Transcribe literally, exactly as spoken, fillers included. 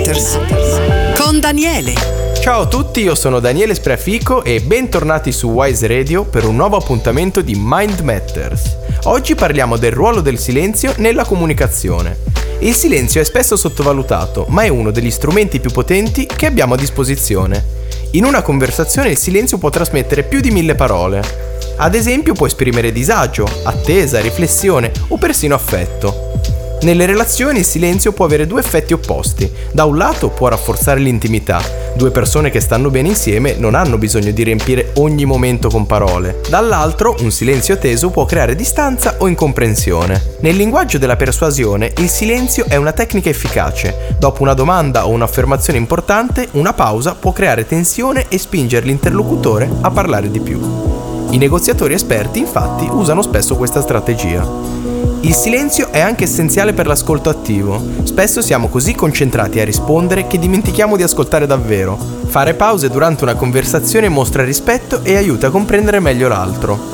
Matters con Daniele. Ciao a tutti, io sono Daniele Spreafico e bentornati su Wise Radio per un nuovo appuntamento di Mind Matters. Oggi parliamo del ruolo del silenzio nella comunicazione. Il silenzio è spesso sottovalutato, ma è uno degli strumenti più potenti che abbiamo a disposizione. In una conversazione il silenzio può trasmettere più di mille parole. Ad esempio può esprimere disagio, attesa, riflessione o persino affetto. Nelle relazioni il silenzio può avere due effetti opposti. Da un lato può rafforzare l'intimità. Due persone che stanno bene insieme non hanno bisogno di riempire ogni momento con parole. Dall'altro, un silenzio teso può creare distanza o incomprensione. Nel linguaggio della persuasione, il silenzio è una tecnica efficace. Dopo una domanda o un'affermazione importante, una pausa può creare tensione e spingere l'interlocutore a parlare di più. I negoziatori esperti, infatti, usano spesso questa strategia. Il silenzio è anche essenziale per l'ascolto attivo. Spesso siamo così concentrati a rispondere che dimentichiamo di ascoltare davvero. Fare pause durante una conversazione mostra rispetto e aiuta a comprendere meglio l'altro.